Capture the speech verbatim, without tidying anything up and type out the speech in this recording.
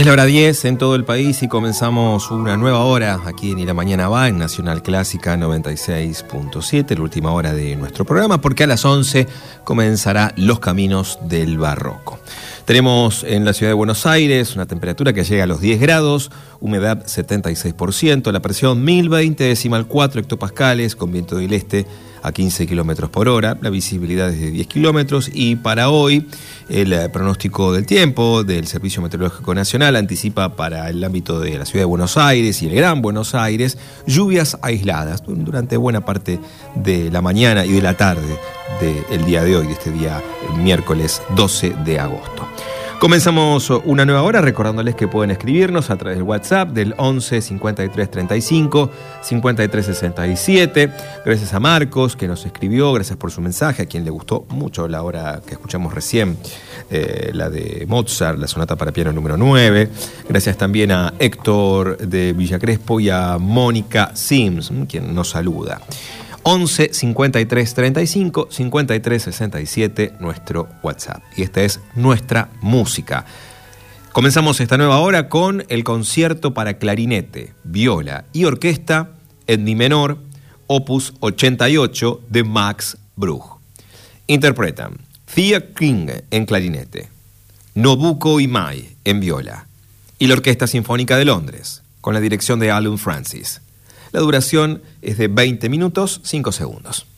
Es la hora diez en todo el país y comenzamos una nueva hora aquí en Y la Mañana Va, en Nacional Clásica noventa y seis punto siete, la última hora de nuestro programa, porque a las once comenzará Los Caminos del Barroco. Tenemos en la ciudad de Buenos Aires una temperatura que llega a los diez grados, humedad setenta y seis por ciento, la presión mil veinte decimal cuatro hectopascales, con viento del este a quince kilómetros por hora, la visibilidad es de diez kilómetros, y para hoy el pronóstico del tiempo del Servicio Meteorológico Nacional anticipa para el ámbito de la ciudad de Buenos Aires y el Gran Buenos Aires lluvias aisladas durante buena parte de la mañana y de la tarde del día de hoy, de este día miércoles doce de agosto. Comenzamos una nueva hora recordándoles que pueden escribirnos a través del WhatsApp del once cincuenta y tres treinta y cinco cincuenta y tres sesenta y siete. Gracias a Marcos que nos escribió, gracias por su mensaje, a quien le gustó mucho la hora que escuchamos recién, eh, la de Mozart, la sonata para piano número nueve. Gracias también a Héctor de Villa Crespo y a Mónica Sims, quien nos saluda. once cincuenta y tres treinta y cinco cincuenta y tres sesenta y siete, nuestro WhatsApp. Y esta es nuestra música. Comenzamos esta nueva hora con el concierto para clarinete, viola y orquesta en mi menor, opus ochenta y ocho de Max Bruch. Interpretan Thea King en clarinete, Nobuko Imai en viola y la Orquesta Sinfónica de Londres, con la dirección de Alan Francis. La duración es de veinte minutos, cinco segundos.